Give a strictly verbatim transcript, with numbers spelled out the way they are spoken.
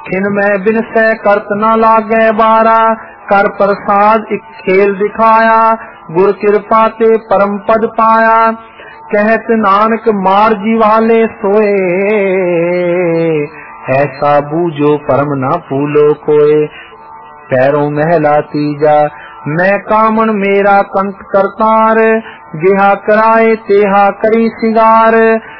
खिन मैं बिनसै करत न लागे बारा, कर प्रसाद एक खेल दिखाया, गुर कृपा ते परम पद पाया। कहत नानक मार जीवाले सोए, ऐसा बूझो परम न फूलो कोय। पैरों महला तीजा मैं कामन मेरा कंठ करतार, गेहा कराए तेहा करी सिगार।